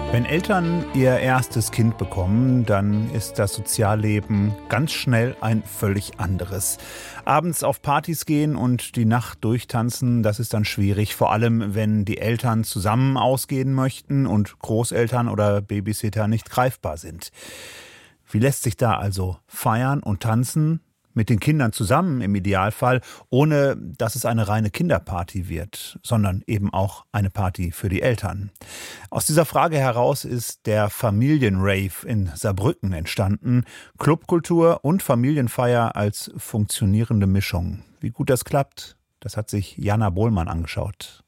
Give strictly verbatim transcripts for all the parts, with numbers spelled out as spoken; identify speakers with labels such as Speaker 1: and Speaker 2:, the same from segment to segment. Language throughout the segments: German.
Speaker 1: Wenn Eltern ihr erstes Kind bekommen, dann ist das Sozialleben ganz schnell ein völlig anderes. Abends auf Partys gehen und die Nacht durchtanzen, das ist dann schwierig, vor allem wenn die Eltern zusammen ausgehen möchten und Großeltern oder Babysitter nicht greifbar sind. Wie lässt sich da also feiern und tanzen? Mit den Kindern zusammen im Idealfall, ohne dass es eine reine Kinderparty wird, sondern eben auch eine Party für die Eltern. Aus dieser Frage heraus ist der Familienrave in Saarbrücken entstanden. Clubkultur und Familienfeier als funktionierende Mischung. Wie gut das klappt, das hat sich Jana Bohlmann angeschaut.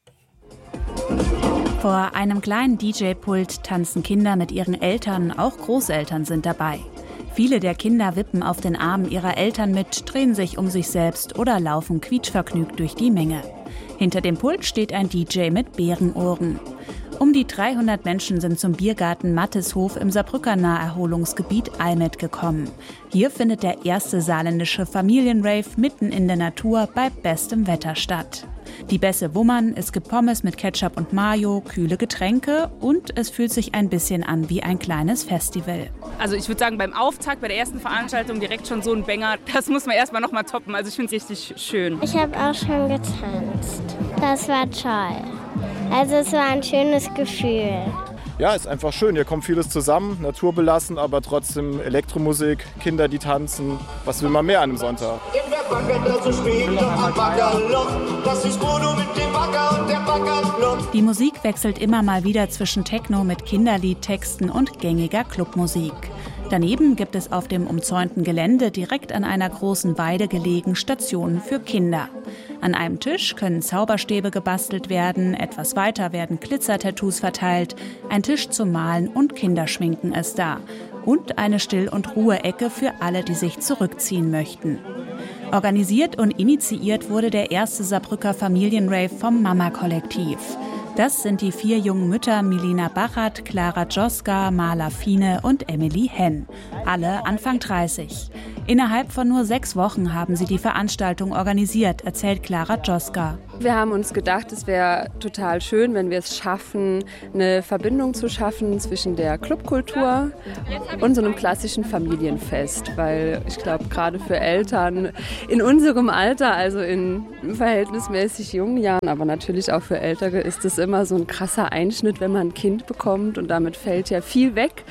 Speaker 2: Vor einem kleinen D J-Pult tanzen Kinder mit ihren Eltern, auch Großeltern sind dabei. Viele der Kinder wippen auf den Armen ihrer Eltern mit, drehen sich um sich selbst oder laufen quietschvergnügt durch die Menge. Hinter dem Pult steht ein D J mit Bärenohren. Um die dreihundert Menschen sind zum Biergarten Mattishof im Saarbrücker Naherholungsgebiet Almet gekommen. Hier findet der erste saarländische Familienrave mitten in der Natur bei bestem Wetter statt. Die Bässe wummern, es gibt Pommes mit Ketchup und Mayo, kühle Getränke und es fühlt sich ein bisschen an wie ein kleines Festival.
Speaker 3: Also ich würde sagen, beim Auftakt, bei der ersten Veranstaltung direkt schon so ein Banger, das muss man erstmal noch mal toppen. Also ich finde es richtig schön.
Speaker 4: Ich habe auch schon getanzt. Das war toll. Also es war ein schönes Gefühl.
Speaker 5: Ja, ist einfach schön. Hier kommt vieles zusammen, naturbelassen, aber trotzdem Elektromusik, Kinder, die tanzen. Was will man mehr an einem Sonntag?
Speaker 2: Die Musik wechselt immer mal wieder zwischen Techno mit Kinderliedtexten und gängiger Clubmusik. Daneben gibt es auf dem umzäunten Gelände direkt an einer großen Weide gelegen Stationen für Kinder. An einem Tisch können Zauberstäbe gebastelt werden, etwas weiter werden Glitzertattoos verteilt, ein Tisch zum Malen und Kinderschminken ist da. Und eine Still- und Ruhe-Ecke für alle, die sich zurückziehen möchten. Organisiert und initiiert wurde der erste Saarbrücker Familienrave vom Mama-Kollektiv. Das sind die vier jungen Mütter Milena Bachert, Clara Joska, Marla Fiene und Emily Henn. Alle Anfang dreißig. Innerhalb von nur sechs Wochen haben sie die Veranstaltung organisiert, erzählt Clara Joska.
Speaker 6: Wir haben uns gedacht, es wäre total schön, wenn wir es schaffen, eine Verbindung zu schaffen zwischen der Clubkultur und so einem klassischen Familienfest. Weil ich glaube, gerade für Eltern in unserem Alter, also in verhältnismäßig jungen Jahren, aber natürlich auch für Ältere, ist es immer so ein krasser Einschnitt, wenn man ein Kind bekommt und damit fällt ja viel weg.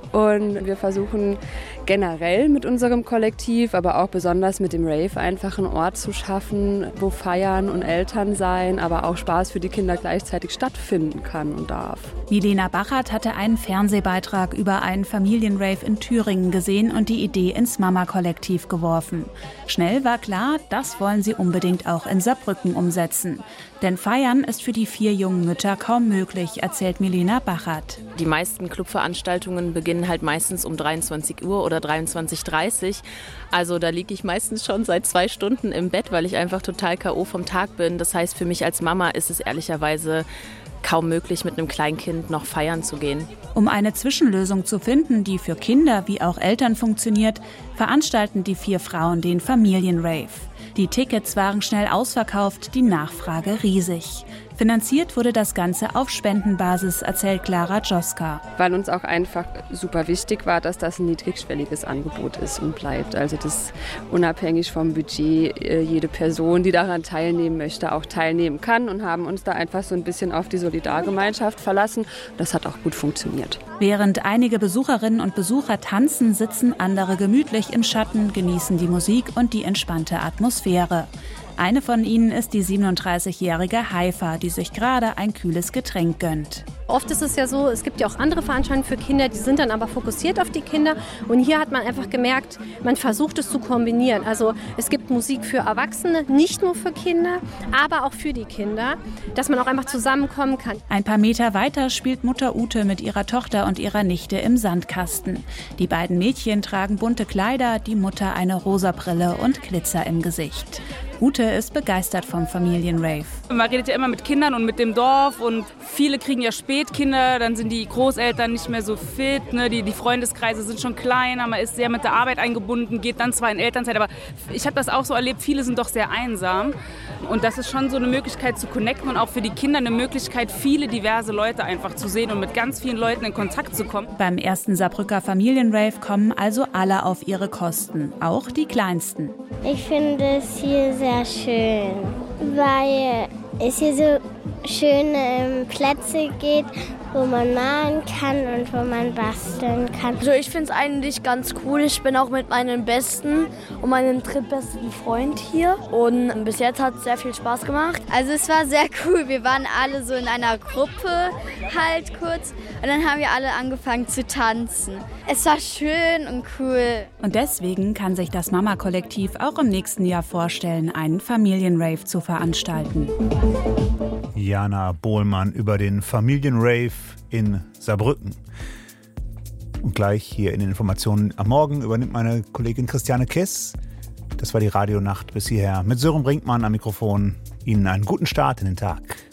Speaker 6: Und wir versuchen generell mit unserem Kollektiv, aber auch besonders mit dem Rave einfach einen Ort zu schaffen, wo Feiern und Elternsein, aber auch Spaß für die Kinder gleichzeitig stattfinden kann und darf.
Speaker 2: Milena Bachert hatte einen Fernsehbeitrag über einen Familienrave in Thüringen gesehen und die Idee ins Mama-Kollektiv geworfen. Schnell war klar, das wollen sie unbedingt auch in Saarbrücken umsetzen. Denn feiern ist für die vier jungen Mütter kaum möglich, erzählt Milena Bachert.
Speaker 7: Die meisten Clubveranstaltungen beginnen halt meistens um dreiundzwanzig Uhr oder dreiundzwanzig Uhr dreißig. Also da liege ich meistens schon seit zwei Stunden im Bett, weil ich einfach total K O vom Tag bin. Das heißt, für mich als Mama ist es ehrlicherweise kaum möglich, mit einem Kleinkind noch feiern zu gehen.
Speaker 2: Um eine Zwischenlösung zu finden, die für Kinder wie auch Eltern funktioniert, veranstalten die vier Frauen den Familienrave. Die Tickets waren schnell ausverkauft, die Nachfrage riesig. Finanziert wurde das Ganze auf Spendenbasis, erzählt Clara Joska.
Speaker 6: Weil uns auch einfach super wichtig war, dass das ein niedrigschwelliges Angebot ist und bleibt. Also dass unabhängig vom Budget jede Person, die daran teilnehmen möchte, auch teilnehmen kann und haben uns da einfach so ein bisschen auf die Solidargemeinschaft verlassen. Das hat auch gut funktioniert.
Speaker 2: Während einige Besucherinnen und Besucher tanzen, sitzen andere gemütlich im Schatten, genießen die Musik und die entspannte Atmosphäre. Eine von ihnen ist die siebenunddreißigjährige Haifa, die sich gerade ein kühles Getränk gönnt.
Speaker 8: Oft ist es ja so, es gibt ja auch andere Veranstaltungen für Kinder, die sind dann aber fokussiert auf die Kinder. Und hier hat man einfach gemerkt, man versucht es zu kombinieren. Also es gibt Musik für Erwachsene, nicht nur für Kinder, aber auch für die Kinder, dass man auch einfach zusammenkommen kann.
Speaker 2: Ein paar Meter weiter spielt Mutter Ute mit ihrer Tochter und ihrer Nichte im Sandkasten. Die beiden Mädchen tragen bunte Kleider, die Mutter eine rosa Brille und Glitzer im Gesicht. Ute ist begeistert vom Familienrave.
Speaker 3: Man redet ja immer mit Kindern und mit dem Dorf und viele kriegen ja spät Kinder, dann sind die Großeltern nicht mehr so fit, ne? die, die Freundeskreise sind schon kleiner, man ist sehr mit der Arbeit eingebunden, geht dann zwar in Elternzeit, aber ich habe das auch so erlebt, viele sind doch sehr einsam und das ist schon so eine Möglichkeit zu connecten und auch für die Kinder eine Möglichkeit, viele diverse Leute einfach zu sehen und mit ganz vielen Leuten in Kontakt zu kommen.
Speaker 2: Beim ersten Saarbrücker Familienrave kommen also alle auf ihre Kosten, auch die Kleinsten.
Speaker 4: Ich finde es hier sehr schön, weil es hier so schöne Plätze gibt, wo man malen kann und wo man basteln kann.
Speaker 9: Also ich finde es eigentlich ganz cool. Ich bin auch mit meinem besten und meinem drittbesten Freund hier und bis jetzt hat es sehr viel Spaß gemacht.
Speaker 10: Also es war sehr cool. Wir waren alle so in einer Gruppe halt kurz und dann haben wir alle angefangen zu tanzen. Es war schön und cool.
Speaker 2: Und deswegen kann sich das Mama-Kollektiv auch im nächsten Jahr vorstellen, einen Familienrave zu veranstalten.
Speaker 1: Jana Bohlmann über den Familienrave in Saarbrücken. Und gleich hier in den Informationen am Morgen übernimmt meine Kollegin Christiane Kess. Das war die Radionacht bis hierher mit Sören Brinkmann am Mikrofon. Ihnen einen guten Start in den Tag.